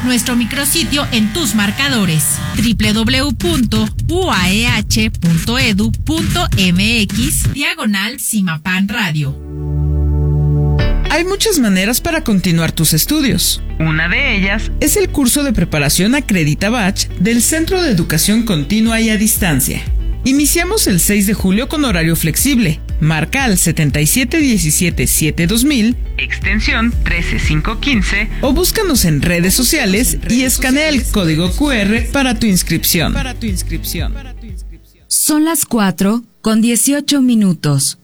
nuestro micrositio en tus marcadores www.uaeh.edu.mx/Cimapan Radio. Hay muchas maneras para continuar tus estudios. Una de ellas es el curso de preparación Acredita Bach del Centro de Educación Continua y a Distancia. Iniciamos el 6 de julio con horario flexible. Marca al 7717-2000, extensión 13515, o búscanos en redes sociales y escanea el código QR para tu inscripción. Son las 4:18.